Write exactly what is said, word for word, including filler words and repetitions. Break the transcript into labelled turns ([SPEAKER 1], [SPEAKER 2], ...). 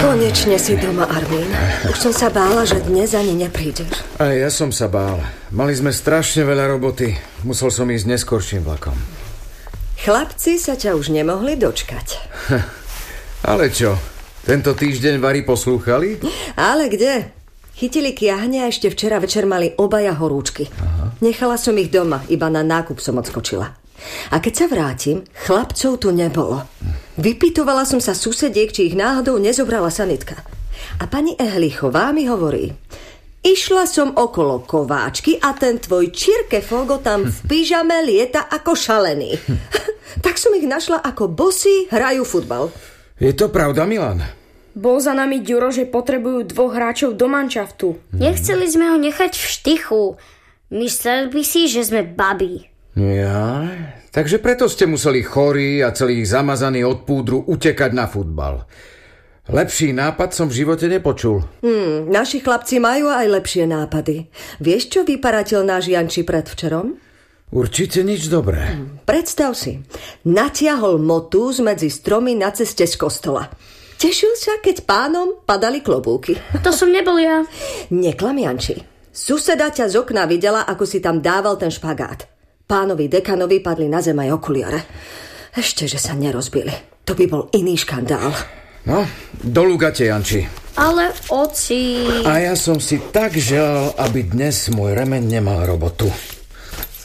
[SPEAKER 1] Konečne si doma, Arvín. Už som sa bála, že dnes ani neprídeš.
[SPEAKER 2] Aj ja som sa bál. Mali sme strašne veľa roboty. Musel som ísť neskorším vlakom.
[SPEAKER 1] Chlapci sa ťa už nemohli dočkať.
[SPEAKER 2] Ale čo? Tento týždeň Vary poslúchali?
[SPEAKER 1] Ale kde? Chytili kiahne a ešte včera večer mali obaja horúčky. Aha. Nechala som ich doma, iba na nákup som odskočila. A keď sa vrátim, chlapcov tu nebolo. Vypytovala som sa susediek, či ich náhodou nezobrala sanitka. A pani Ehlichová mi hovorí: išla som okolo kováčky a ten tvoj Čirke Fogo tam v pyžame lieta ako šalený. Tak som ich našla, ako bosí hrajú futbal.
[SPEAKER 2] Je to pravda, Milan?
[SPEAKER 3] Bol za nami Ďuro, že potrebujú dvoch hráčov do manšaftu.
[SPEAKER 4] Nechceli sme ho nechať v štychu. Myslel by si, že sme babí.
[SPEAKER 2] Ja, takže preto ste museli chorí a celý zamazaný od púdru utekať na futbal. Lepší nápad som v živote nepočul.
[SPEAKER 1] Hmm, naši chlapci majú aj lepšie nápady. Vieš, čo vyparatil náš Janči predvčerom?
[SPEAKER 2] Určite nič dobré.
[SPEAKER 1] Hmm, predstav si, natiahol motúz medzi stromy na ceste z kostola. Tešil sa, keď pánom padali klobúky.
[SPEAKER 4] To som nebol ja.
[SPEAKER 1] Neklam, Janči. Suseda ťa z okna videla, ako si tam dával ten špagát. Pánovi dekanovi padli na zem aj okuliare. Ešte, že sa nerozbili. To by bol iný škandál.
[SPEAKER 2] No, do lugate, Janči.
[SPEAKER 4] Ale oci...
[SPEAKER 2] A ja som si tak želal, aby dnes môj remeň nemal robotu.